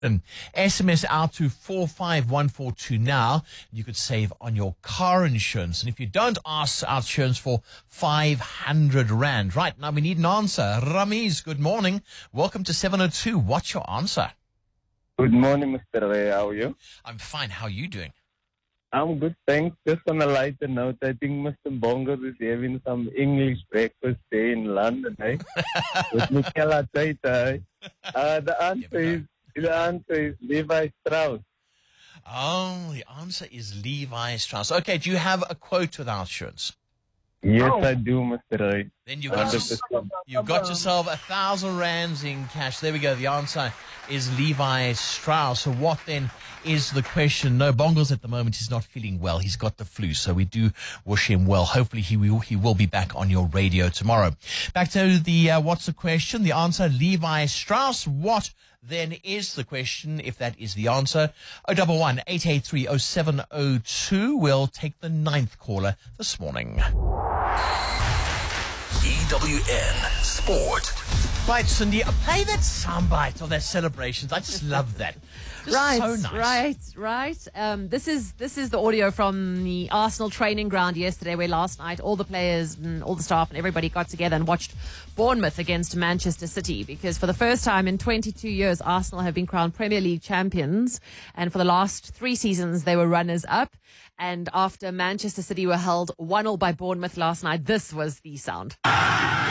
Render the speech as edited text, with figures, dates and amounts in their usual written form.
And SMS out to 45142 now. You could save on your car insurance. And if you don't ask our insurance for 500 Rand. Right, now we need an answer. Ramiz, good morning. Welcome to 702. What's your answer? Good morning, Mr. Ray. How are you? I'm fine. How are you doing? I'm good, thanks. Just on a lighter note, I think Mr. Bongo is having some English breakfast day in London, eh? With Michaela Taita, eh? The answer is Levi Strauss. Oh, the answer is Levi Strauss. Okay, do you have a quote with our insurance? Yes, I do, Mr. Ray. Then you've got yourself 1,000 rands in cash. There we go. The answer is Levi Strauss. So what then is the question? No, Bongos at the moment he's not feeling well. He's got the flu, so we do wish him well. Hopefully he will be back on your radio tomorrow. Back to the what's the question? The answer, Levi Strauss. What then is the question, if that is the answer? 011-883-0702. We'll take the 9th caller this morning. EWN Sport. Right, Cindy, play that soundbite of their celebrations. I just love that. Just so nice. Right. This is the audio from the Arsenal training ground yesterday, where last night all the players and all the staff and everybody got together and watched Bournemouth against Manchester City, because for the first time in 22 years, Arsenal have been crowned Premier League champions, and for the last 3 seasons they were runners-up. And after Manchester City were held 1-0 by Bournemouth last night, this was the sound.